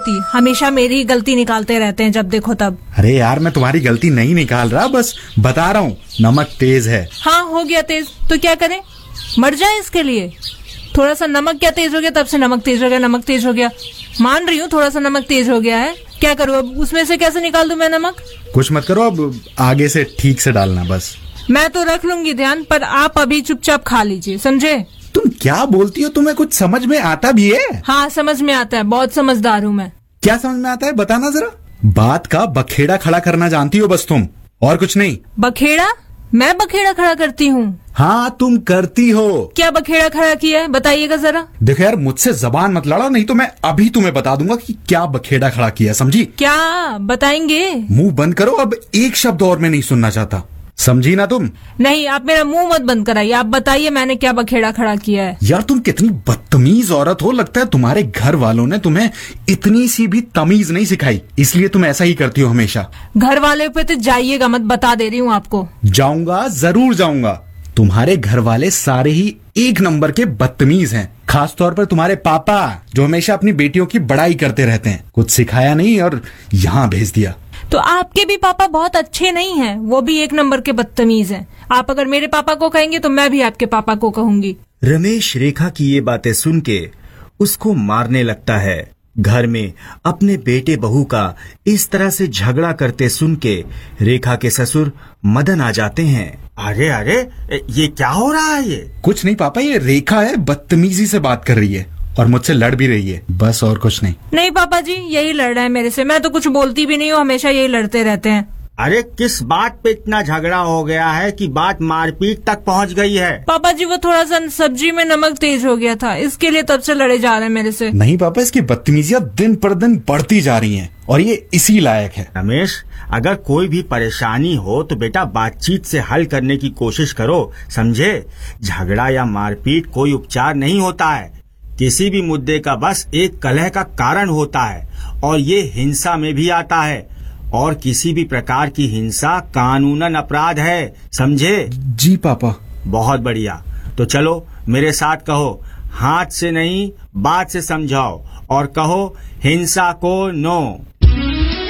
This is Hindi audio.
गलती, हमेशा मेरी ही गलती निकालते रहते हैं जब देखो तब। अरे यार मैं तुम्हारी गलती नहीं निकाल रहा, बस बता रहा हूँ नमक तेज है। हाँ हो गया तेज, तो क्या करें, मर जाए इसके लिए? थोड़ा सा नमक क्या तेज हो गया, तब से नमक तेज हो गया, नमक तेज हो गया। मान रही हूँ थोड़ा सा नमक तेज हो गया है, क्या करूँ अब, उसमें से कैसे निकाल दूं मैं नमक? कुछ मत करो, अब आगे से ठीक से डालना बस। मैं तो रख लूंगी ध्यान, पर आप अभी चुपचाप खा लीजिए, समझे? तुम क्या बोलती हो, तुम्हें कुछ समझ में आता भी है? हाँ समझ में आता है, बहुत समझदार हूँ मैं। क्या समझ में आता है, बताना जरा। बात का बखेड़ा खड़ा करना जानती हो बस तुम, और कुछ नहीं। बखेड़ा? मैं बखेड़ा खड़ा करती हूँ? हाँ तुम करती हो। क्या बखेड़ा खड़ा किया है, बताइएगा जरा। देखो यार मुझसे जबान मत लड़ा, नहीं तो मैं अभी तुम्हें बता दूंगा कि क्या बखेड़ा खड़ा किया, समझी? क्या बताएंगे? मुंह बंद करो, अब एक शब्द और मैं नहीं सुनना चाहता, समझी ना तुम? नहीं, आप मेरा मुंह मत बंद कराइए, आप बताइए मैंने क्या बखेड़ा खड़ा किया है। यार तुम कितनी बदतमीज औरत हो, लगता है तुम्हारे घर वालों ने तुम्हें इतनी सी भी तमीज नहीं सिखाई, इसलिए तुम ऐसा ही करती हो हमेशा। घर वाले पे तो जाइएगा मत, बता दे रही हूँ आपको। जाऊंगा, जरूर जाऊंगा। तुम्हारे घर वाले सारे ही एक नंबर के बदतमीज हैं, खास तौर पर तुम्हारे पापा जो हमेशा अपनी बेटियों की बड़ाई करते रहते हैं। कुछ सिखाया नहीं और यहाँ भेज दिया। तो आपके भी पापा बहुत अच्छे नहीं हैं, वो भी एक नंबर के बदतमीज हैं। आप अगर मेरे पापा को कहेंगे तो मैं भी आपके पापा को कहूंगी। रमेश रेखा की ये बातें सुन के उसको मारने लगता है। घर में अपने बेटे बहू का इस तरह से झगड़ा करते सुन के रेखा के ससुर मदन आ जाते हैं। अरे अरे ये क्या हो रहा है? ये कुछ नहीं पापा, ये रेखा है, बदतमीजी से बात कर रही है और मुझसे लड़ भी रही है, बस और कुछ नहीं। नहीं पापा जी, यही लड़ रहा है मेरे से, मैं तो कुछ बोलती भी नहीं हूँ, हमेशा यही लड़ते रहते हैं। अरे किस बात पे इतना झगड़ा हो गया है कि बात मारपीट तक पहुंच गई है? पापा जी वो थोड़ा सा सब्जी में नमक तेज हो गया था, इसके लिए तब से लड़े जा रहे हैं मेरे से। नहीं पापा, इसकी बदतमीजियां दिन पर दिन बढ़ती जा रही हैं और ये इसी लायक है। रमेश, अगर कोई भी परेशानी हो तो बेटा बातचीत से हल करने की कोशिश करो, समझे? झगड़ा या मारपीट कोई उपचार नहीं होता है। किसी भी मुद्दे का बस एक कलह का कारण होता है और ये हिंसा में भी आता है, और किसी भी प्रकार की हिंसा कानूनन अपराध है, समझे? जी पापा। बहुत बढ़िया, तो चलो मेरे साथ कहो, हाथ से नहीं बात से समझाओ और कहो हिंसा को नो।